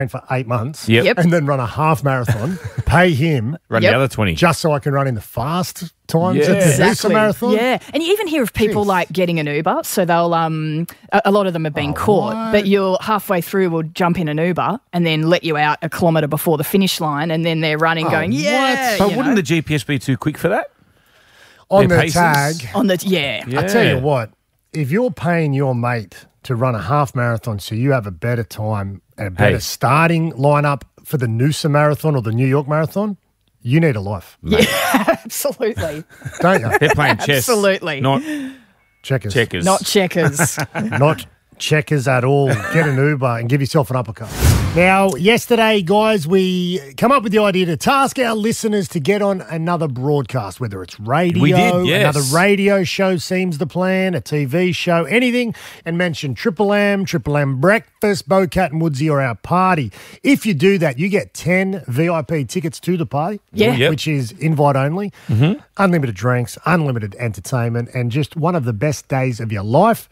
for 8 months Yep. and then run a half marathon, pay him Run Yep. the other 20. just so I can run in the fast times Yeah. at the Noosa Exactly. Marathon. Yeah, and you even hear of people Jeez. like getting an Uber, so they'll a lot of them have been caught, what? but you'll halfway through will jump in an Uber and then let you out a kilometre before the finish line, and then they're running, going, yeah. But you wouldn't know, the GPS be too quick for that? On Their the paces? tag, on the yeah. I tell you what, if you're paying your mate to run a half marathon so you have a better time and a better Hey. starting lineup for the Noosa Marathon or the New York Marathon, you need a life, Absolutely, don't you? They're playing chess. Absolutely. Not Checkers. checkers. not checkers. Not checkers at all. Get an Uber and give yourself an uppercut. Now, yesterday, guys, we come up with the idea to task our listeners to get on another broadcast, whether it's radio, We did, yes. another radio show seems the plan, a TV show, anything, and mention Triple M Breakfast, Bocat and Woodsy, or our party. If you do that, you get 10 VIP tickets to the party, Yeah. Yep. which is invite only, unlimited drinks, unlimited entertainment, and just one of the best days of your life.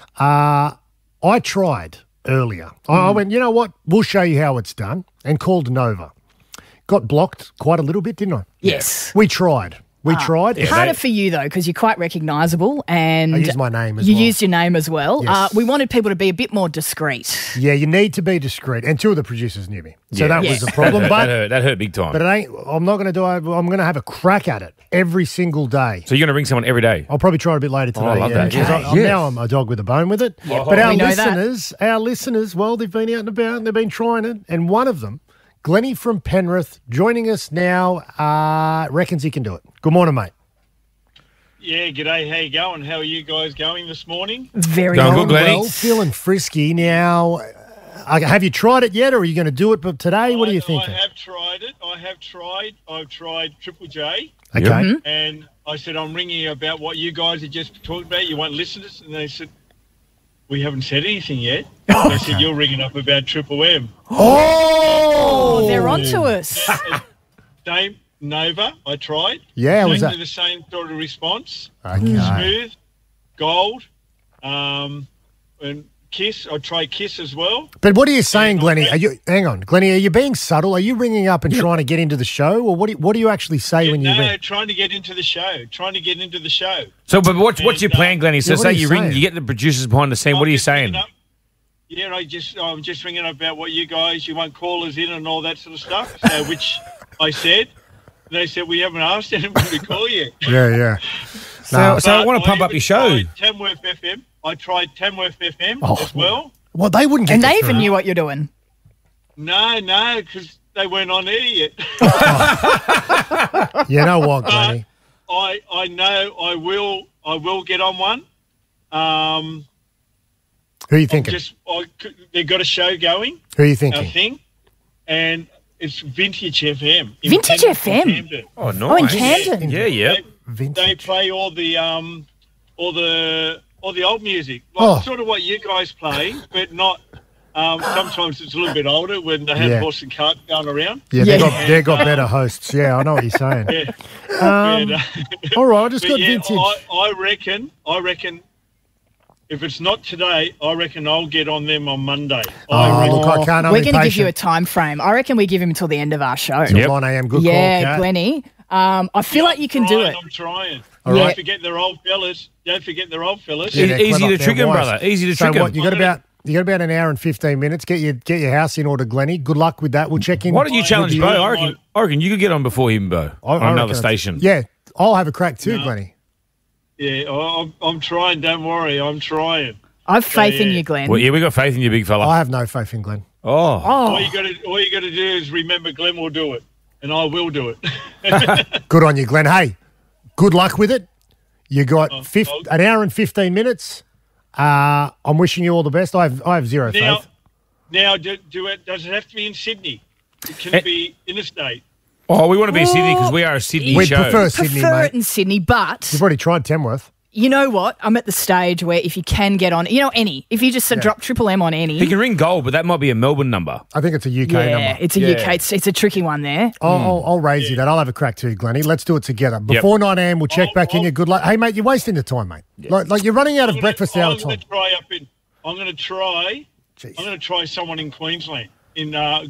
I tried earlier. I went, you know what? We'll show you how it's done, and called Nova. Got blocked quite a little bit, didn't I? Yes. We tried. We tried. Harder for you though, because you're quite recognisable, and I used my name as you well. used your name as well. Yes. We wanted people to be a bit more discreet. Yeah, you need to be discreet. And two of the producers knew me. So that was Yeah. the problem. That hurt big time. But it ain't, I'm not going to do it. I'm going to have a crack at it every single day. So you're going to ring someone every day? I'll probably try it a bit later today. I love that. because Okay. Now I'm a dog with a bone with it. Yep. But We know that. our listeners, well, they've been out and about and they've been trying it. And one of them, Glennie from Penrith, joining us now, reckons he can do it. Good morning, mate. Yeah, g'day. How you going? How are you guys going this morning? Very Going well. good, Glennie. Well, feeling frisky. Now, have you tried it yet, or are you going to do it today? What are you thinking? I have tried it. I've tried Triple J, Okay. Mm-hmm. and I said, I'm ringing you about what you guys had just talked about. You won't listen to us. And they said, we haven't said anything yet. They said, you're ringing up about Triple M. Oh, they're onto us. Same Nova, I tried. Yeah, was Exactly that? the same sort of response. Okay. Smooth, gold, and Kiss. I tried Kiss as well. But what are you saying, Glennie? Hang on, Glennie. Are you being subtle? Are you ringing up and trying to get into the show, or what do you actually say when you No, ring? trying to get into the show. So, but what's your And, plan, Glennie? So yeah, what say are you you ring, saying? you get the producers behind the scene. What are you just ringing saying? up- Yeah, I'm just ringing up about what you guys, you won't call us in and all that sort of stuff. So, which I said. They said, we haven't asked anyone to call you. Yeah. So No. I want to pump even up your show. tried Tamworth FM. I tried Tamworth FM as well. Well, they wouldn't get And you they even through. knew what you're doing. No, because they weren't on air yet. You know what, Glennie? I know I will get on one. Who are you thinking? They've got a show going, Who are you a thinking? thing, and it's Vintage FM. in Vintage Penrith, FM? Camden. Oh, nice. Oh, in Camden. Yeah. They Vintage. play all the old music, Oh. sort of what you guys play, but not. Sometimes it's a little bit older when they have Yeah. horse and cart going around. Yeah, Yeah. they've got better hosts. Yeah, I know what you're saying. Yeah. All right, I just But got yeah, vintage. I reckon. If it's not today, I reckon I'll get on them on Monday. Oh, look, I can't. We're going to give you a time frame. I reckon we give him until the end of our show. Yep. 9 a.m. Good Yeah, call, Kat. Glennie. I feel like you can do it. I'm trying. All Don't right. forget they're old fellas. Yeah, Easy they're to clever. trick They're 'em, wise. brother. Easy to So trick 'em. what? You got about an hour and 15 minutes. Get your house in order, Glennie. Good luck with that. We'll check in. Why don't you challenge you. Bo? I reckon you could get on before him, Bo, I on another reckon station. Yeah, I'll have a crack too, No. Glennie. Yeah, I'm trying. Don't worry, I'm trying. I've faith in yeah. you, Glenn. Well, yeah, we got faith in you, big fella. I have no faith in Glenn. Oh, All you got to do is remember Glenn will do it, and I will do it. Good on you, Glenn. Hey, good luck with it. You got Oh, an hour and 15 minutes. I'm wishing you all the best. I have zero faith. Now, does it have to be in Sydney? Can it be interstate? oh, we want to be in Sydney because we are a Sydney We'd show. prefer Sydney, Prefer mate. it in Sydney, but You've already tried Tamworth. you know what? I'm at the stage where if you can get on, if you just drop Triple M on any, He can ring gold, but that might be a Melbourne number. I think it's a UK yeah, number. it's a Yeah. UK. It's a tricky one there. I'll raise you that. I'll have a crack too, Glennie. Let's do it together. Before 9 a.m., we'll check back in. You good luck. Hey, mate, you're wasting the time, mate. Like you're running out of breakfast hour I'm time. going to try. I'm going to try someone in Queensland, in